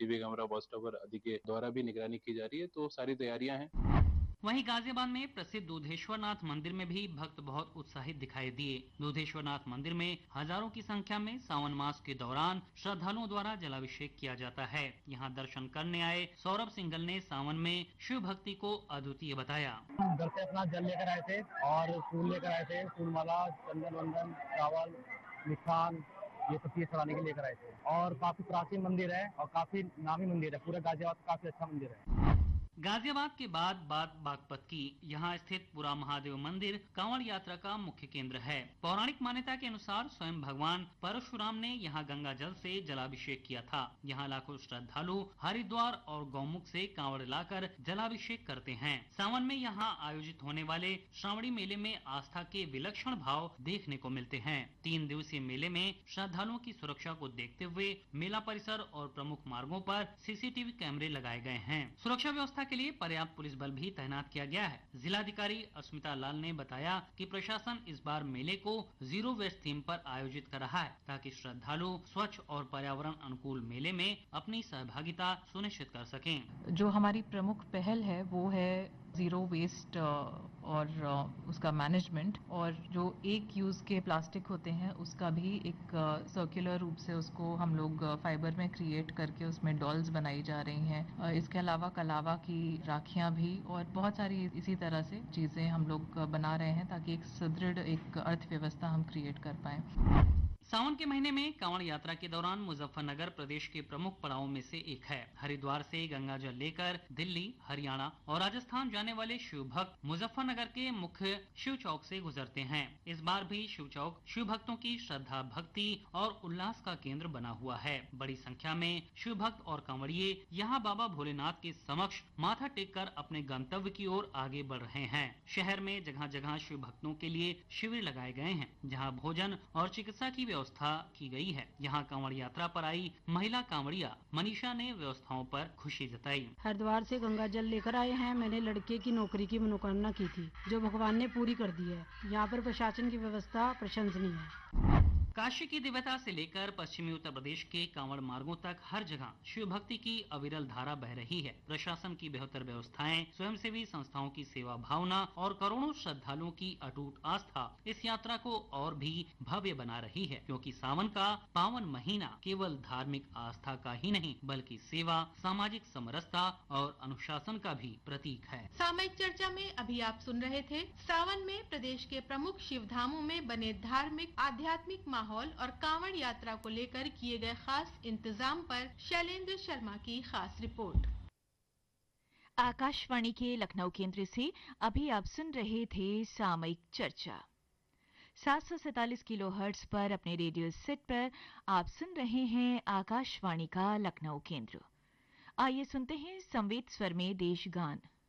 CCTV camera bus stop पर आदि के द्वारा भी निगरानी की जा रही है, तो सारी तैयारियां हैं। वहीं गाजियाबाद में प्रसिद्ध दूधेश्वरनाथ मंदिर में भी भक्त बहुत उत्साहित दिखाई दिए। दूधेश्वरनाथ मंदिर में हजारों की संख्या में सावन मास के दौरान श्रद्धालुओं द्वारा जलाभिषेक किया जाता है। यहां दर्शन करने आए सौरभ सिंघल ने सावन में शिव भक्ति को अद्वितीय बताया। घर से अपना जल लेकर आए थे और फूल लेकर आए थे, फूल माला, चंदन वंदन, चावल, मिष्ठान, ये सब चीज चढ़ाने के लिए लेकर आए थे। और काफी प्राचीन मंदिर है और काफी नामी मंदिर है, पूरे गाजियाबाद का काफी अच्छा मंदिर है। गाजियाबाद के बाद बात बागपत की। यहाँ स्थित पुरा महादेव मंदिर कांवड़ यात्रा का मुख्य केंद्र है। पौराणिक मान्यता के अनुसार स्वयं भगवान परशुराम ने यहाँ गंगा जल से जलाभिषेक किया था। यहाँ लाखों श्रद्धालु हरिद्वार और गौमुख से कांवड़ लाकर जलाभिषेक करते हैं। सावन में यहाँ आयोजित होने वाले श्रावणी मेले में आस्था के विलक्षण भाव देखने को मिलते हैं। 3 दिवसीय मेले में श्रद्धालुओं की सुरक्षा को देखते हुए मेला परिसर और प्रमुख मार्गों पर सीसीटीवी कैमरे लगाए गए हैं। सुरक्षा व्यवस्था के लिए पर्याप्त पुलिस बल भी तैनात किया गया है। जिलाधिकारी अस्मिता लाल ने बताया कि प्रशासन इस बार मेले को जीरो वेस्ट थीम पर आयोजित कर रहा है, ताकि श्रद्धालु स्वच्छ और पर्यावरण अनुकूल मेले में अपनी सहभागिता सुनिश्चित कर सकें। जो हमारी प्रमुख पहल है वो है जीरो वेस्ट और उसका मैनेजमेंट, और जो एक यूज के प्लास्टिक होते हैं उसका भी एक सर्कुलर रूप से उसको हम लोग फाइबर में क्रिएट करके उसमें डॉल्स बनाई जा रही हैं। इसके अलावा कलावा की राखियां भी और बहुत सारी इसी तरह से चीजें हम लोग बना रहे हैं, ताकि एक सुदृढ़ एक अर्थव्यवस्था हम क्रिएट कर पाए। सावन के महीने में कांवड़ यात्रा के दौरान मुजफ्फरनगर प्रदेश के प्रमुख पड़ावों में से एक है। हरिद्वार से गंगा जल लेकर दिल्ली, हरियाणा और राजस्थान जाने वाले शिव भक्त मुजफ्फरनगर के मुख्य शिव चौक से गुजरते हैं। इस बार भी शिव चौक शिव भक्तों की श्रद्धा, भक्ति और उल्लास का केंद्र बना हुआ है। बड़ी संख्या में शिव भक्त और कांवड़िए यहाँ बाबा भोलेनाथ के समक्ष माथा टेक कर अपने गंतव्य की ओर आगे बढ़ रहे हैं। शहर में जगह जगह शिव भक्तों के लिए शिविर लगाए गए हैं, जहाँ भोजन और चिकित्सा की व्यवस्था की गई है। यहाँ कांवड़ यात्रा पर आई महिला कांवड़िया मनीषा ने व्यवस्थाओं पर खुशी जताई। हरिद्वार से गंगा जल लेकर आए हैं। मैंने लड़के की नौकरी की मनोकामना की थी, जो भगवान ने पूरी कर दी है। यहाँ पर प्रशासन की व्यवस्था प्रशंसनीय है। काशी की दिव्यता से लेकर पश्चिमी उत्तर प्रदेश के कांवड़ मार्गों तक हर जगह शिव भक्ति की अविरल धारा बह रही है। प्रशासन की बेहतर व्यवस्थाएं, स्वयंसेवी संस्थाओं की सेवा भावना और करोड़ों श्रद्धालुओं की अटूट आस्था इस यात्रा को और भी भव्य बना रही है, क्योंकि सावन का पावन महीना केवल धार्मिक आस्था का ही नहीं, बल्कि सेवा, सामाजिक समरसता और अनुशासन का भी प्रतीक है। सामयिक चर्चा में अभी आप सुन रहे थे सावन में प्रदेश के प्रमुख शिव धामों में बने धार्मिक आध्यात्मिक माहौल और कांवड़ यात्रा को लेकर किए गए खास इंतजाम पर शैलेंद्र शर्मा की खास रिपोर्ट। आकाशवाणी के लखनऊ केंद्र से अभी आप सुन रहे थे सामयिक चर्चा। 747 किलोहर्ट्ज पर अपने रेडियो सेट पर आप सुन रहे हैं आकाशवाणी का लखनऊ केंद्र। आइए सुनते हैं संवेद स्वर में देश गान।